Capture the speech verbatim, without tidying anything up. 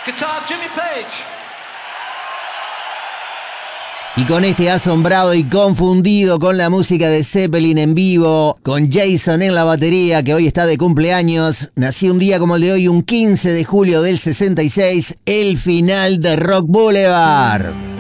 Guitar, Jimmy Page. Y con este asombrado y confundido con la música de Zeppelin en vivo, con Jason en la batería, que hoy está de cumpleaños, nació un día como el de hoy, un quince de julio del sesenta y seis, el final de Rock Boulevard.